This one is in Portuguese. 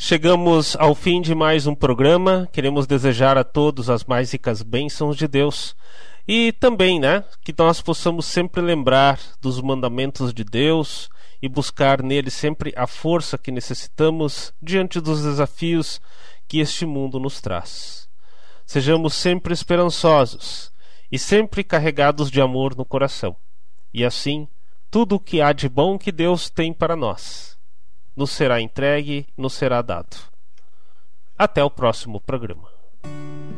Chegamos ao fim de mais um programa. Queremos desejar a todos as mais ricas bênçãos de Deus e também, que nós possamos sempre lembrar dos mandamentos de Deus e buscar nele sempre a força que necessitamos diante dos desafios que este mundo nos traz. Sejamos sempre esperançosos e sempre carregados de amor no coração. E assim, tudo o que há de bom que Deus tem para nós nos será entregue, nos será dado. Até o próximo programa.